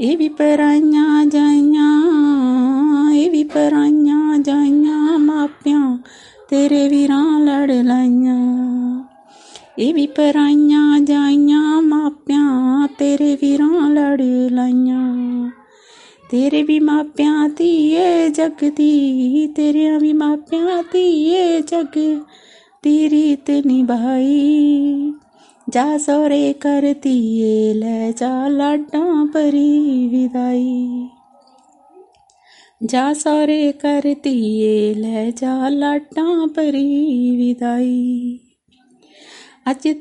ਇਹ ਵੀ ਪਰਾਈਆਂ ਜਾਈਆਂ, ਇਹ ਵੀ ਪਰਾਈਆਂ ਜਾਈਆਂ, ਮਾਪਿਆਂ ਤੇਰੇ ਵੀਰਾਂ ਲੜ ਲਾਈਆਂ। ਇਹ ਵੀ ਪਰਾਈਆਂ ਜਾਈਆਂ, ਮਾਪਿਆਂ ਤੇਰੇ ਵੀਰਾਂ ਲੜ ਲਾਈਆਂ। ਤੇਰੇ ਵੀ ਮਾਪਿਆਂ ਧੀਏ ਜੱਗ ਦੀ, ਤੇਰਿਆਂ ਵੀ ਮਾਪਿਆਂ ਧੀਏ ਜੱਗ ਦੀ ਰੀਤ ਨਿਭਾਈ। ਜਾ ਸਹੁਰੇ ਕਰ ਧੀਏ, ਲੈ ਜਾ ਲਾਡਾਂ ਭਰੀ ਵਿਦਾਈ। ਜਾ ਸਹੁਰੇ ਕਰ ਧੀਏ, ਲੈ ਜਾ ਲਾਡਾਂ ਭਰੀ ਵਿਦਾਈ। ਅੱਜ